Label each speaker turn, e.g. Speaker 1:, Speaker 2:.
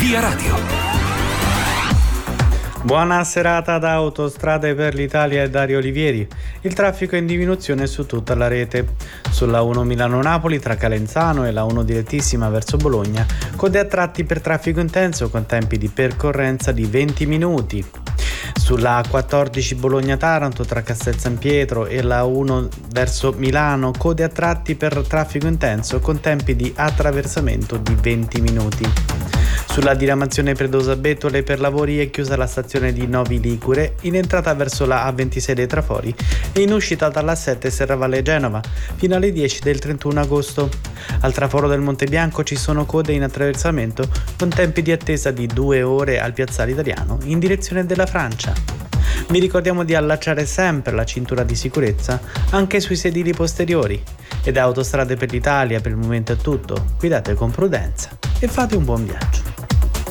Speaker 1: Via Radio.
Speaker 2: Buona serata da Autostrade per l'Italia e Dario Olivieri. Il traffico è in diminuzione su tutta la rete. Sulla 1 Milano-Napoli tra Calenzano e la 1 direttissima verso Bologna, code a tratti per traffico intenso con tempi di percorrenza di 20 minuti. Sulla A14 Bologna-Taranto tra Castel San Pietro e la 1 verso Milano, code a tratti per traffico intenso con tempi di attraversamento di 20 minuti. Sulla diramazione Predosa-Betole per lavori è chiusa la stazione di Novi Ligure in entrata verso la A26 dei Trafori e in uscita dalla 7 Serravalle Genova fino alle 10 del 31 agosto. Al traforo del Monte Bianco ci sono code in attraversamento con tempi di attesa di 2 ore al Piazzale Italiano in direzione della Francia. Vi ricordiamo di allacciare sempre la cintura di sicurezza anche sui sedili posteriori. E da Autostrade per l'Italia per il momento è tutto. Guidate con prudenza e fate un buon viaggio.